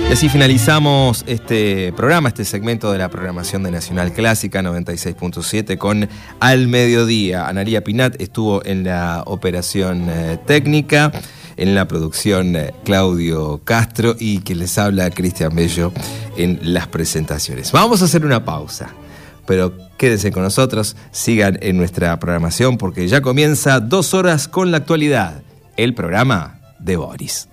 Y así finalizamos este programa, este segmento de la programación de Nacional Clásica 96.7 con Al Mediodía. Analía Pinat estuvo en la operación técnica, en la producción Claudio Castro y que les habla Cristian Bello en las presentaciones. Vamos a hacer una pausa, pero quédense con nosotros, sigan en nuestra programación porque ya comienza 2 horas con la actualidad, el programa de Boris.